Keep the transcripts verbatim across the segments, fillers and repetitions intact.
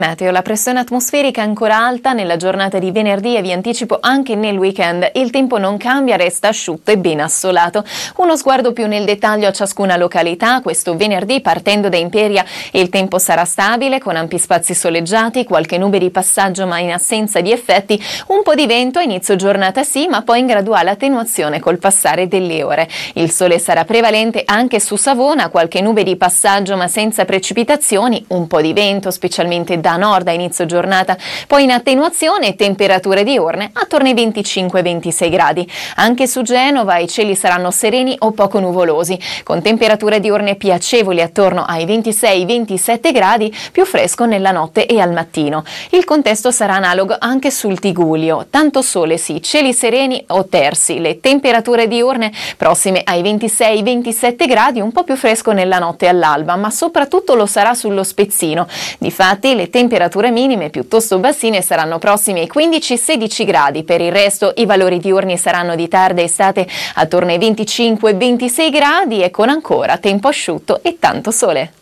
Meteo, la pressione atmosferica è ancora alta nella giornata di venerdì e vi anticipo anche nel weekend. Il tempo non cambia, resta asciutto e ben assolato. Uno sguardo più nel dettaglio a ciascuna località. Questo venerdì, partendo da Imperia, il tempo sarà stabile con ampi spazi soleggiati, qualche nube di passaggio ma in assenza di effetti, un po' di vento a inizio giornata sì, ma poi in graduale attenuazione col passare delle ore. Il sole sarà prevalente anche su Savona, qualche nube di passaggio ma senza precipitazioni, un po' di vento specialmente da nord a inizio giornata, poi in attenuazione e temperature diurne attorno ai venticinque ventisei gradi. Anche su Genova i cieli saranno sereni o poco nuvolosi, con temperature diurne piacevoli attorno ai ventisei ventisette gradi, più fresco nella notte e al mattino. Il contesto sarà analogo anche sul Tigullio, tanto sole sì, cieli sereni o tersi, le temperature diurne prossime ai ventisei ventisette gradi, un po' più fresco nella notte e all'alba, ma soprattutto lo sarà sullo Spezzino. Difatti le temperature minime piuttosto bassine saranno prossime ai quindici sedici gradi. Per il resto i valori diurni saranno di tarda estate attorno ai venticinque ventisei gradi e con ancora tempo asciutto e tanto sole.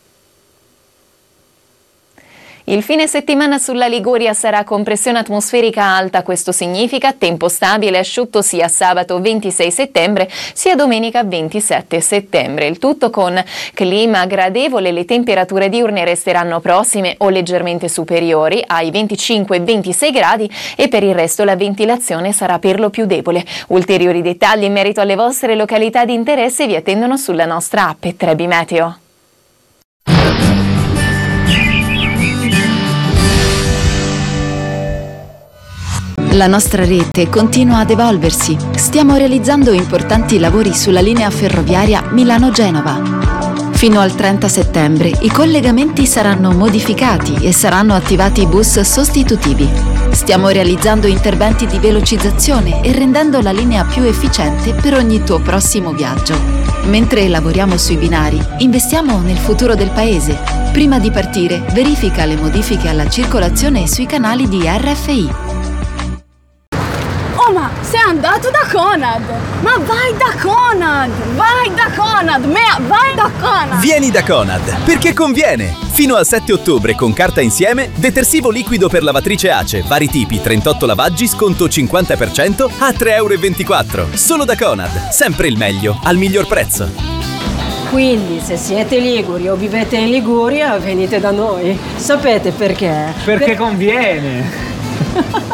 Il fine settimana sulla Liguria sarà con pressione atmosferica alta, questo significa tempo stabile e asciutto sia sabato ventisei settembre sia domenica ventisette settembre. Il tutto con clima gradevole, le temperature diurne resteranno prossime o leggermente superiori ai venticinque ventisei gradi e per il resto la ventilazione sarà per lo più debole. Ulteriori dettagli in merito alle vostre località di interesse vi attendono sulla nostra app Trebi Meteo. La nostra rete continua ad evolversi. Stiamo realizzando importanti lavori sulla linea ferroviaria Milano-Genova. Fino al trenta settembre i collegamenti saranno modificati e saranno attivati bus sostitutivi. Stiamo realizzando interventi di velocizzazione e rendendo la linea più efficiente per ogni tuo prossimo viaggio. Mentre lavoriamo sui binari, investiamo nel futuro del paese. Prima di partire, verifica le modifiche alla circolazione sui canali di R F I. Oh, ma sei andato da Conad! Ma vai da Conad! Vai da Conad! Mea, vai da Conad! Vieni da Conad, perché conviene! Fino al sette ottobre con carta insieme, detersivo liquido per lavatrice Ace, vari tipi, trentotto lavaggi, sconto cinquanta per cento a tre e ventiquattro euro. Solo da Conad, sempre il meglio, al miglior prezzo. Quindi se siete liguri o vivete in Liguria, venite da noi. Sapete perché? Perché per... conviene!